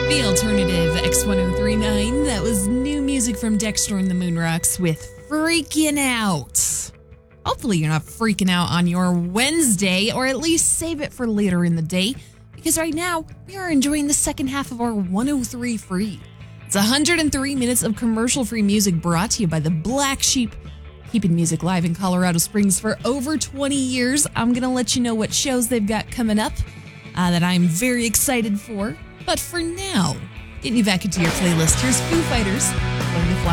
The alternative X1039. That was new music from Dexter and the Moonrocks with Freaking Out. Hopefully you're not freaking out on your Wednesday, or at least save it for later in the day, because right now we are enjoying the second half of our 103 Free. It's 103 minutes of commercial-free music brought to you by the Black Sheep, keeping music live in Colorado Springs for over 20 years. I'm going to let you know what shows they've got coming up that I'm very excited for. But for now, getting you back into your playlist, here's Foo Fighters